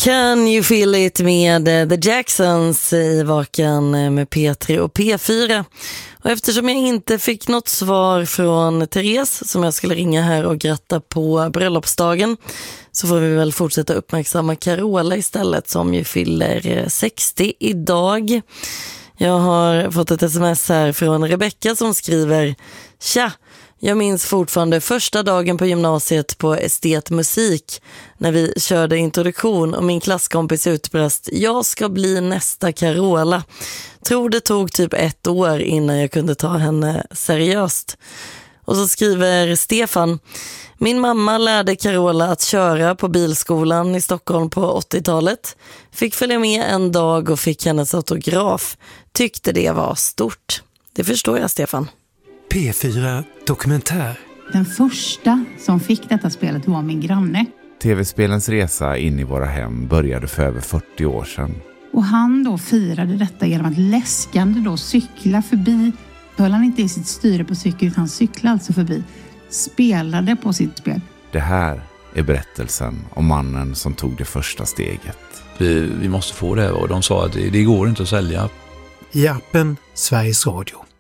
Can you feel it med The Jacksons i Vaken med P3 och P4. Och eftersom jag inte fick något svar från Therese som jag skulle ringa här och gratta på bröllopsdagen, så får vi väl fortsätta uppmärksamma Carola istället, som ju fyller 60 idag. Jag har fått ett sms här från Rebecca som skriver: Tja, jag minns fortfarande första dagen på gymnasiet på estetmusik när vi körde introduktion och min klasskompis utbrast: jag ska bli nästa Carola. Tror det tog typ 1 år innan jag kunde ta henne seriöst. Och så skriver Stefan: min mamma lärde Carola att köra på bilskolan i Stockholm på 80-talet. Fick följa med en dag och fick hennes autograf. Tyckte det var stort. Det förstår jag, Stefan. P4 Dokumentär. Den första som fick detta spelet var min granne. TV-spelens resa in i våra hem började för över 40 år sedan. Och han då firade detta genom att läskande då cykla förbi. Höll han inte i sitt styre på cykel utan cyklade alltså förbi. Spelade på sitt spel. Det här är berättelsen om mannen som tog det första steget. Vi måste få det, och de sa att det går inte att sälja. I appen Sveriges Radio.